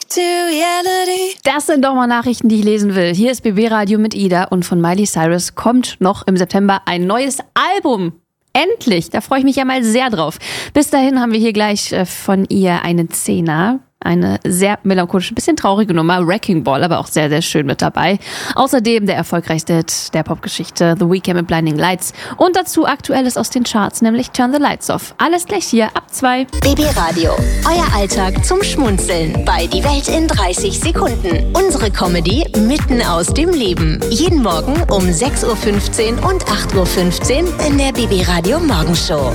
Das sind doch mal Nachrichten, die ich lesen will. Hier ist BB Radio mit Ida und von Miley Cyrus kommt noch im September ein neues Album. Endlich! Da freue ich mich ja mal sehr drauf. Bis dahin haben wir hier gleich von ihr eine 10er. Eine sehr melancholische, bisschen traurige Nummer, Wrecking Ball, aber auch sehr, sehr schön mit dabei. Außerdem der erfolgreichste Hit der Popgeschichte, The Weeknd mit Blinding Lights. Und dazu Aktuelles aus den Charts, nämlich Turn the Lights Off. Alles gleich hier ab 2. BB Radio, euer Alltag zum Schmunzeln bei Die Welt in 30 Sekunden. Unsere Comedy mitten aus dem Leben. Jeden Morgen um 6.15 Uhr und 8.15 Uhr in der BB Radio Morgenshow.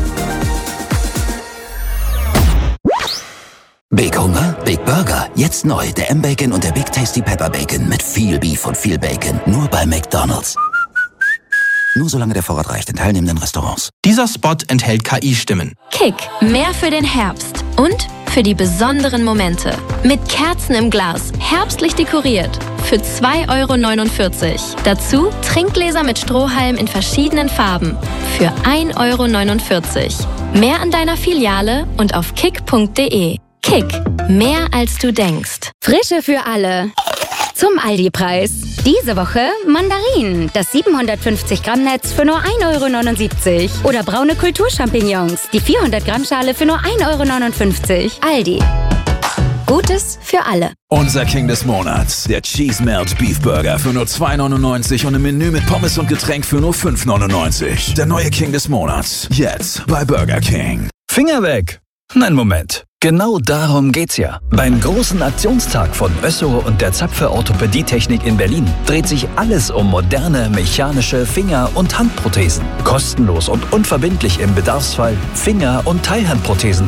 Big Hunger? Big Burger. Jetzt neu. Der M-Bacon und der Big Tasty Pepper Bacon. Mit viel Beef und viel Bacon. Nur bei McDonald's. Nur solange der Vorrat reicht in teilnehmenden Restaurants. Dieser Spot enthält KI-Stimmen. Kick. Mehr für den Herbst. Und für die besonderen Momente. Mit Kerzen im Glas. Herbstlich dekoriert. Für 2,49 €. Dazu Trinkgläser mit Strohhalm in verschiedenen Farben. Für 1,49 €. Mehr an deiner Filiale und auf kick.de. Kick. Mehr als du denkst. Frische für alle. Zum Aldi-Preis. Diese Woche Mandarinen. Das 750 Gramm Netz für nur 1,79 €. Oder braune Kulturchampignons. Die 400 Gramm Schale für nur 1,59 €. Aldi. Gutes für alle. Unser King des Monats. Der Cheese Melt Beef Burger für nur 2,99 € und im Menü mit Pommes und Getränk für nur 5,99 €. Der neue King des Monats. Jetzt bei Burger King. Finger weg. Nein, Moment. Genau darum geht's ja. Beim großen Aktionstag von Össo und der Zapfe Orthopädietechnik in Berlin dreht sich alles um moderne mechanische Finger- und Handprothesen. Kostenlos und unverbindlich im Bedarfsfall Finger- und Teilhandprothesen